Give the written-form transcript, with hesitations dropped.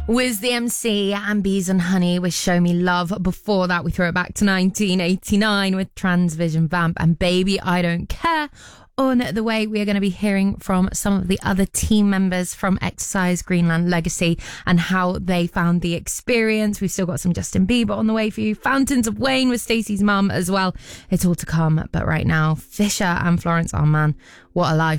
was the MC, and Bees and Honey with Show Me Love. Before that, we throw it back to 1989 with Transvision Vamp and Baby I Don't Care. On the way, we are going to be hearing from some of the other team members from Exercise Greenland Legacy and how they found the experience. We've still got some Justin Bieber on the way for you. Fountains of Wayne with Stacey's mum as well. It's all to come. But right now, Fisher and Florence, oh man, what a life.